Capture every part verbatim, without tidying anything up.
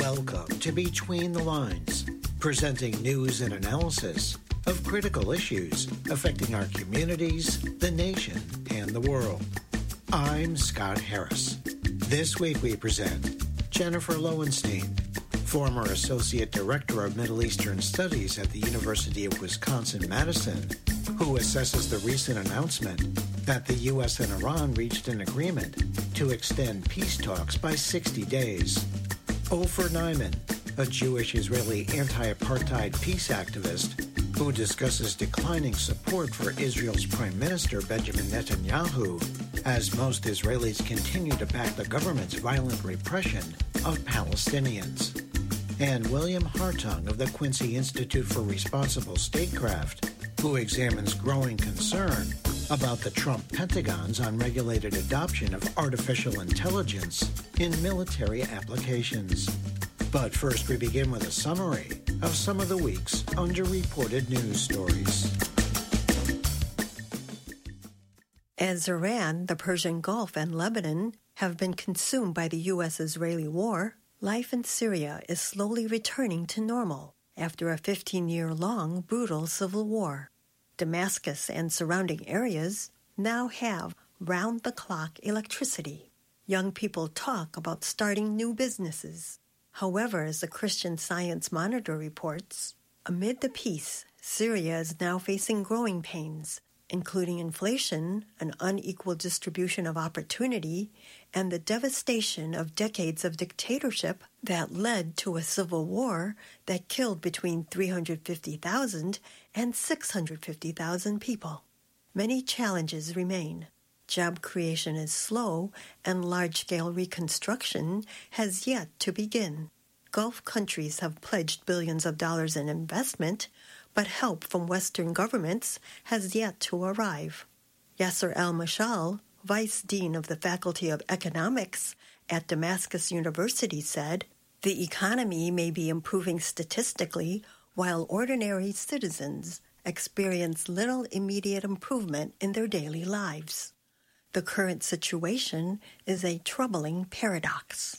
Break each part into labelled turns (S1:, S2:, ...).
S1: Welcome to Between the Lines, presenting news and analysis of critical issues affecting our communities, the nation, and the world. I'm Scott Harris. This week we present Jennifer Lowenstein, former Associate Director of Middle Eastern Studies at the University of Wisconsin-Madison, who assesses the recent announcement that the U S and Iran reached an agreement to extend peace talks by sixty days. Ofer Neiman, a Jewish-Israeli anti-apartheid peace activist who discusses declining support for Israel's Prime Minister Benjamin Netanyahu as most Israelis continue to back the government's violent repression of Palestinians. And William Hartung of the Quincy Institute for Responsible Statecraft, who examines growing concern about the Trump Pentagon's unregulated adoption of artificial intelligence in military applications. But first, we begin with a summary of some of the week's underreported news stories.
S2: As Iran, the Persian Gulf, and Lebanon have been consumed by the U S-Israeli war, life in Syria is slowly returning to normal after a fifteen-year-long brutal civil war. Damascus and surrounding areas now have round-the-clock electricity. Young people talk about starting new businesses. However, as the Christian Science Monitor reports, amid the peace, Syria is now facing growing pains, including inflation, an unequal distribution of opportunity, and the devastation of decades of dictatorship that led to a civil war that killed between three hundred fifty thousand and six hundred fifty thousand people. Many challenges remain. Job creation is slow, and large-scale reconstruction has yet to begin. Gulf countries have pledged billions of dollars in investment, but help from Western governments has yet to arrive. Yasser Al-Mashal, Vice Dean of the Faculty of Economics at Damascus University, said, "The economy may be improving statistically while ordinary citizens experience little immediate improvement in their daily lives. The current situation is a troubling paradox."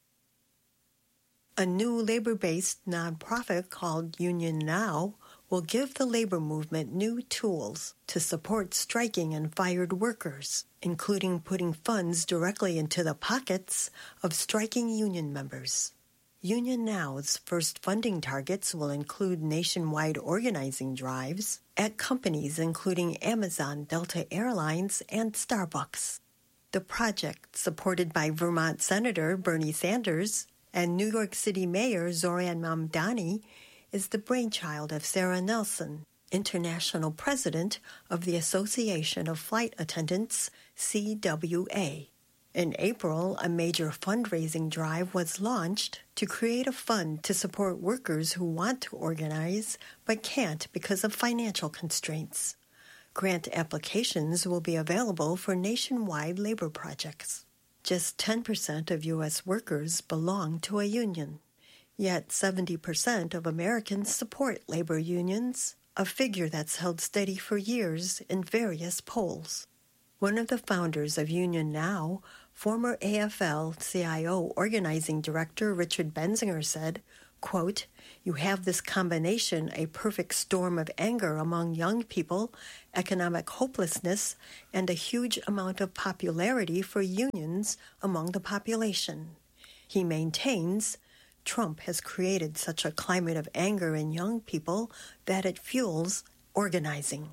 S2: A new labor-based nonprofit called Union Now will give the labor movement new tools to support striking and fired workers, including putting funds directly into the pockets of striking union members. Union Now's first funding targets will include nationwide organizing drives at companies including Amazon, Delta Airlines, and Starbucks. The project, supported by Vermont Senator Bernie Sanders and New York City Mayor Zohran Mamdani, is the brainchild of Sarah Nelson, International President of the Association of Flight Attendants, C W A. In April, a major fundraising drive was launched to create a fund to support workers who want to organize but can't because of financial constraints. Grant applications will be available for nationwide labor projects. Just ten percent of U S workers belong to a union. Yet seventy percent of Americans support labor unions, a figure that's held steady for years in various polls. One of the founders of Union Now, former A F L C I O organizing director Richard Benzinger, said, quote, "You have this combination, a perfect storm of anger among young people, economic hopelessness, and a huge amount of popularity for unions among the population." He maintains, Trump has created such a climate of anger in young people that it fuels organizing.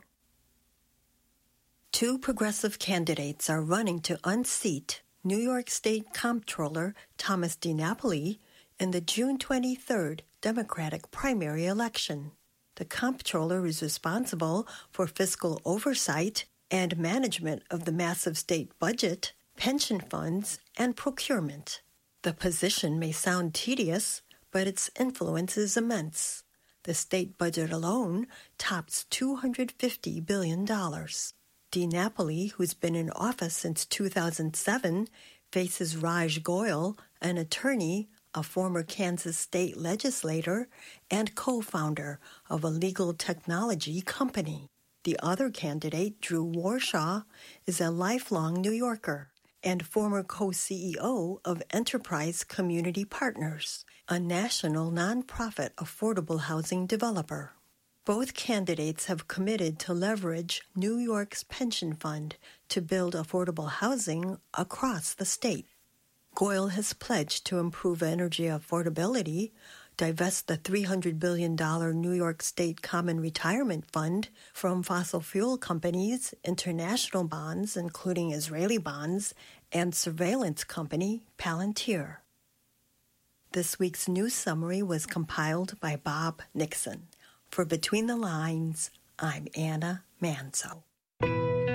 S2: Two progressive candidates are running to unseat New York State Comptroller Thomas DiNapoli in the June twenty-third Democratic primary election. The comptroller is responsible for fiscal oversight and management of the massive state budget, pension funds, and procurement. The position may sound tedious, but its influence is immense. The state budget alone tops two hundred fifty billion dollars. DiNapoli, who's been in office since two thousand seven, faces Raj Goyal, an attorney, a former Kansas state legislator, and co-founder of a legal technology company. The other candidate, Drew Warshaw, is a lifelong New Yorker and former co-C E O of Enterprise Community Partners, a national nonprofit affordable housing developer. Both candidates have committed to leverage New York's pension fund to build affordable housing across the state. Goyle has pledged to improve energy affordability, divest the three hundred billion dollars New York State Common Retirement Fund from fossil fuel companies, international bonds, including Israeli bonds, and surveillance company Palantir. This week's news summary was compiled by Bob Nixon. For Between the Lines, I'm Anna Manzo.